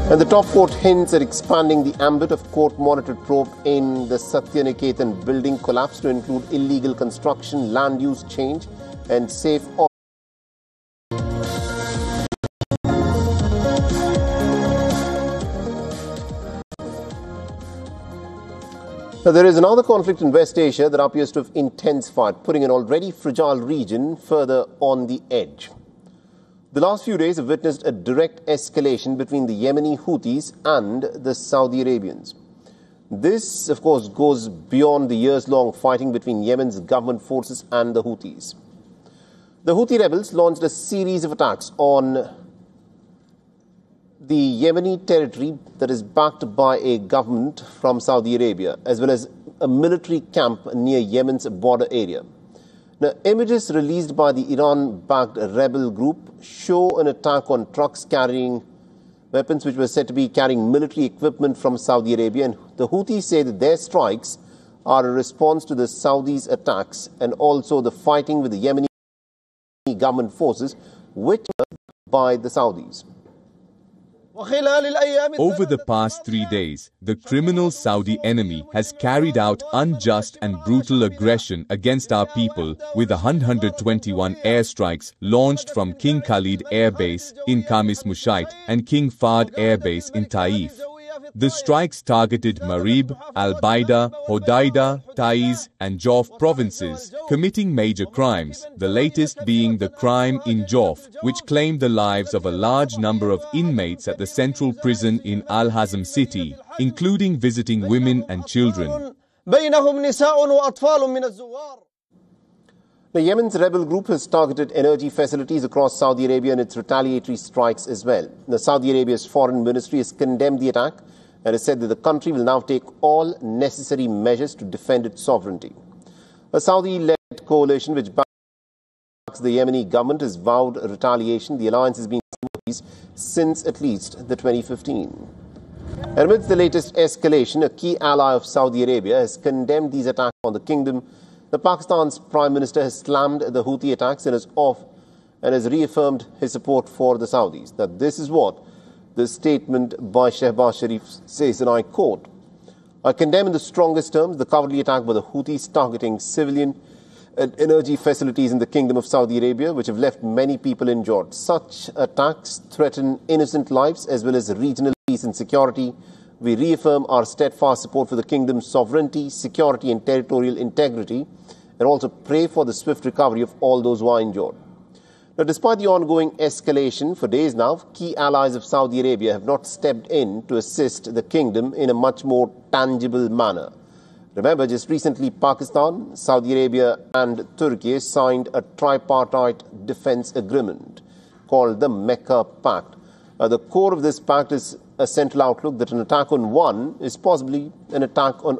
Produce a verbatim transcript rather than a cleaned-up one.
And the top court hints at expanding the ambit of court-monitored probe in the Satyaniketan building collapse to include illegal construction, land use change, and safe. Now, there is another conflict in West Asia that appears to have intensified, putting an already fragile region further on the edge. The last few days have witnessed a direct escalation between the Yemeni Houthis and the Saudi Arabians. This, of course, goes beyond the years-long fighting between Yemen's government forces and the Houthis. The Houthi rebels launched a series of attacks on the Yemeni territory that is backed by a government from Saudi Arabia, as well as a military camp near Yemen's border area. Now, images released by the Iran-backed rebel group show an attack on trucks carrying weapons which were said to be carrying military equipment from Saudi Arabia. And the Houthis say that their strikes are a response to the Saudis' attacks and also the fighting with the Yemeni government forces, which were by the Saudis. Over the past three days, the criminal Saudi enemy has carried out unjust and brutal aggression against our people with one hundred twenty-one airstrikes launched from King Khalid Air Base in Khamis Mushait and King Fahd Air Base in Taif. The strikes targeted Marib, Al-Baida, Hodeida, Taiz and Jof provinces, committing major crimes, the latest being the crime in Jof, which claimed the lives of a large number of inmates at the central prison in Al-Hazm city, including visiting women and children. The Yemen's rebel group has targeted energy facilities across Saudi Arabia in its retaliatory strikes as well. The Saudi Arabia's foreign ministry has condemned the attack and has said that the country will now take all necessary measures to defend its sovereignty. A Saudi-led coalition which backs the Yemeni government has vowed retaliation. The alliance has been since at least the twenty fifteen. And amidst the latest escalation, a key ally of Saudi Arabia has condemned these attacks on the kingdom. The Pakistan's Prime Minister has slammed the Houthi attacks and has off and has reaffirmed his support for the Saudis. Now, this is what the statement by Shehbaz Sharif says, and I quote, "I condemn in the strongest terms the cowardly attack by the Houthis targeting civilian and energy facilities in the Kingdom of Saudi Arabia, which have left many people injured. Such attacks threaten innocent lives as well as regional peace and security. We reaffirm our steadfast support for the kingdom's sovereignty, security and territorial integrity, and also pray for the swift recovery of all those who are injured." Now, despite the ongoing escalation for days now, key allies of Saudi Arabia have not stepped in to assist the kingdom in a much more tangible manner. Remember, just recently, Pakistan, Saudi Arabia and Turkey signed a tripartite defense agreement called the Mecca Pact. Uh, the core of this pact is a central outlook that an attack on one is possibly an attack on